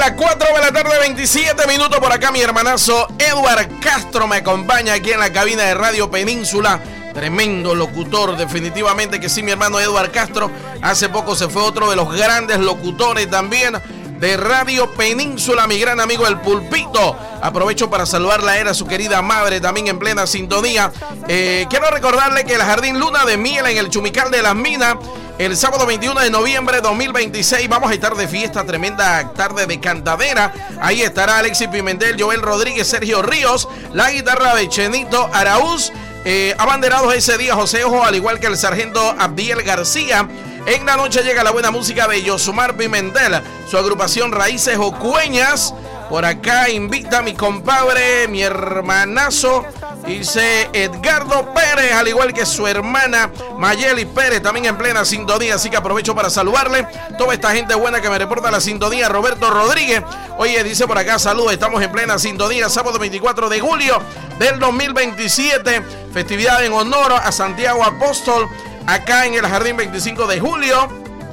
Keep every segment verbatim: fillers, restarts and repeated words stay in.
las cuatro de la tarde, veintisiete minutos por acá. Mi hermanazo Edward Castro me acompaña aquí en la cabina de Radio Península. Tremendo locutor, definitivamente que sí, mi hermano Edward Castro. Hace poco se fue otro de los grandes locutores también de Radio Península, mi gran amigo El Pulpito. Aprovecho para saludarla, era su querida madre también en plena sintonía. Eh, quiero recordarle que el Jardín Luna de Miel en el Chumical de las Minas, el sábado veintiuno de noviembre de dos mil veintiséis, vamos a estar de fiesta, tremenda tarde de cantadera. Ahí estará Alexis Pimentel, Joel Rodríguez, Sergio Ríos, la guitarra de Chenito Araúz. Eh, abanderados ese día José Ojo, al igual que el sargento Abdiel García. En la noche llega la buena música de Yosumar Pimentel, su agrupación Raíces Ocueñas. Por acá invita a mi compadre, mi hermanazo, dice Edgardo Pérez, al igual que su hermana Mayeli Pérez, también en plena sintonía. Así que aprovecho para saludarle. Toda esta gente buena que me reporta la sintonía. Roberto Rodríguez, oye, dice por acá, saludos, estamos en plena sintonía. Sábado veinticuatro de julio del dos mil veintisiete, festividad en honor a Santiago Apóstol, acá en el Jardín veinticinco de julio,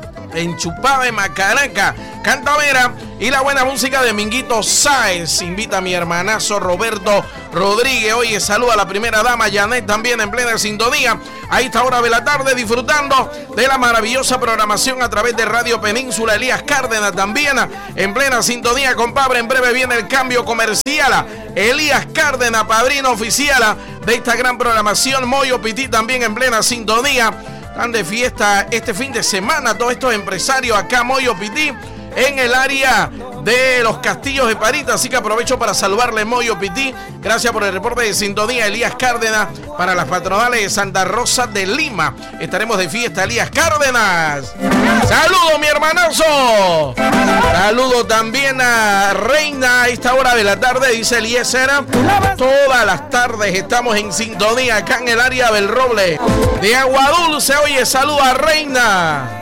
en Chupave, Macaraca, Cantavera. Y la buena música de Minguito Sáez. Invita a mi hermanazo Roberto Rodríguez. Oye, saluda a la primera dama Janet también en plena sintonía. A esta hora de la tarde disfrutando de la maravillosa programación a través de Radio Península. Elías Cárdenas también en plena sintonía, compadre. En breve viene el cambio comercial. Elías Cárdenas, padrino oficial de esta gran programación. Moyo Pití también en plena sintonía. Están de fiesta este fin de semana todos estos empresarios acá, Moyo Pití, en el área de los Castillos de Parita. Así que aprovecho para saludarle, Moyo Pití. Gracias por el reporte de sintonía, Elías Cárdenas, para las patronales de Santa Rosa de Lima. Estaremos de fiesta, Elías Cárdenas. Saludos, mi hermanazo. Saludo también a Reina a esta hora de la tarde, dice Eliezer. Todas las tardes estamos en sintonía acá en el área del Roble de Agua Dulce. Oye, saludo a Reina.